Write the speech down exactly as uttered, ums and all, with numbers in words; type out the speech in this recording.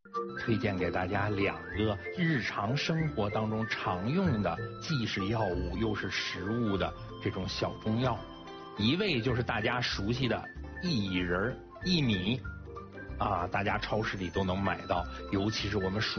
推荐给大家两个日常生活当中常用的，既是药物又是食物的这种小中药。一味就是大家熟悉的薏仁、薏米啊，大家超市里都能买到，尤其是我们暑